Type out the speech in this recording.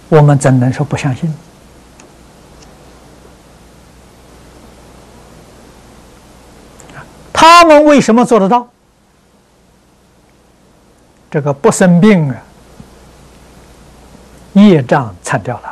我们怎能说不相信？他们为什么做得到？这个不生病啊，业障参掉了。